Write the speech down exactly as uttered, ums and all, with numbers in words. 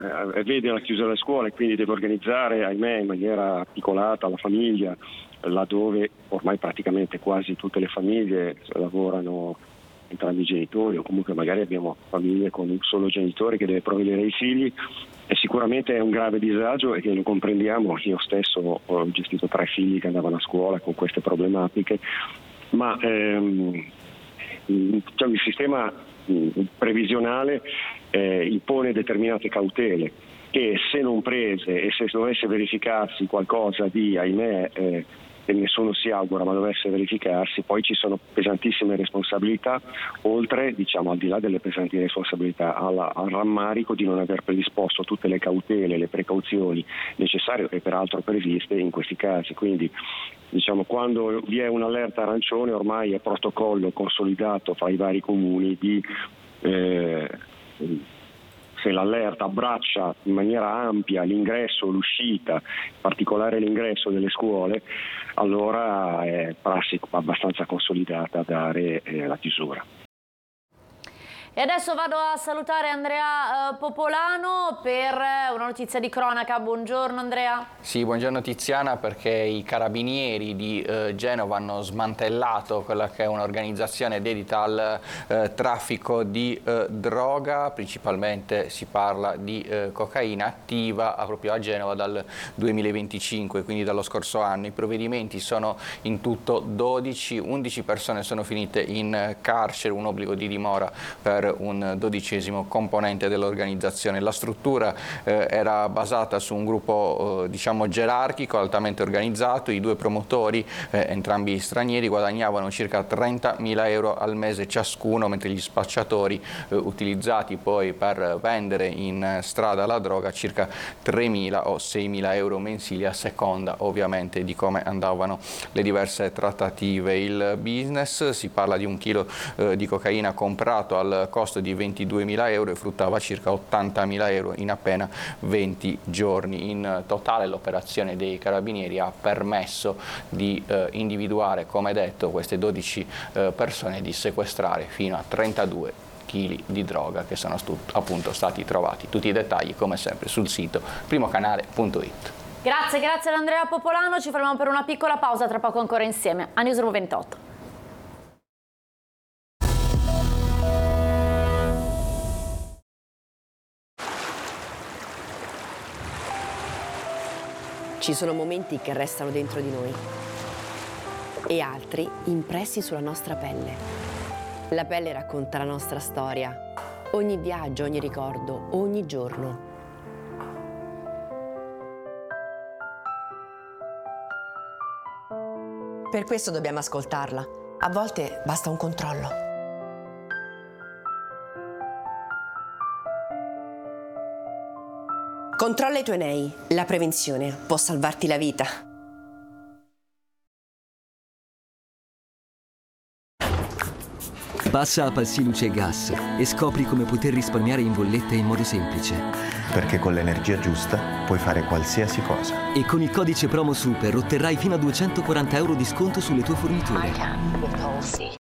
eh, vede la chiusura delle scuole, quindi deve organizzare, ahimè, in maniera articolata la famiglia, laddove ormai praticamente quasi tutte le famiglie lavorano entrambi i genitori, o comunque magari abbiamo famiglie con un solo genitore che deve provvedere ai figli, e sicuramente è un grave disagio e che lo comprendiamo. Io stesso ho gestito tre figli che andavano a scuola con queste problematiche, ma ehm, diciamo, il sistema previsionale eh, impone determinate cautele che, se non prese e se dovesse verificarsi qualcosa di, ahimè, eh, che nessuno si augura, ma dovesse verificarsi, poi ci sono pesantissime responsabilità, oltre, diciamo, al di là delle pesanti responsabilità, alla, al rammarico di non aver predisposto tutte le cautele, le precauzioni necessarie e peraltro previste in questi casi. Quindi, diciamo, quando vi è un'allerta arancione, ormai è protocollo consolidato fra i vari comuni di eh, se l'allerta abbraccia in maniera ampia l'ingresso, l'uscita, in particolare l'ingresso delle scuole, allora è prassi abbastanza consolidata dare eh, la chiusura. E adesso vado a salutare Andrea eh, Popolano per una notizia di cronaca. Buongiorno Andrea. Sì, buongiorno Tiziana, perché i carabinieri di eh, Genova hanno smantellato quella che è un'organizzazione dedita al eh, traffico di eh, droga, principalmente si parla di eh, cocaina attiva proprio a Genova dal duemilaventicinque, quindi dallo scorso anno. I provvedimenti sono in tutto dodici, undici persone sono finite in carcere, un obbligo di dimora per un dodicesimo componente dell'organizzazione. La struttura eh, era basata su un gruppo eh, diciamo gerarchico, altamente organizzato. I due promotori, eh, entrambi stranieri, guadagnavano circa trentamila euro al mese ciascuno, mentre gli spacciatori eh, utilizzati poi per vendere in strada la droga circa tremila o seimila euro mensili, a seconda ovviamente di come andavano le diverse trattative. Il business, si parla di un chilo eh, di cocaina comprato al costo di ventiduemila euro e fruttava circa ottantamila euro in appena venti giorni. In totale l'operazione dei carabinieri ha permesso di eh, individuare, come detto, queste dodici eh, persone e di sequestrare fino a trentadue chili di droga che sono appunto stati trovati. Tutti i dettagli come sempre sul sito primocanale punto it. Grazie, grazie ad Andrea Popolano. Ci fermiamo per una piccola pausa, tra poco ancora insieme a Newsroom ventotto. Ci sono momenti che restano dentro di noi e altri impressi sulla nostra pelle. La pelle racconta la nostra storia, ogni viaggio, ogni ricordo, ogni giorno. Per questo dobbiamo ascoltarla. A volte basta un controllo. Controlla i tuoi N E I. La prevenzione può salvarti la vita. Passa a Palsi Luce e Gas e scopri come poter risparmiare in bolletta in modo semplice. Perché con l'energia giusta puoi fare qualsiasi cosa. E con il codice promo SUPER otterrai fino a duecentoquaranta euro di sconto sulle tue forniture.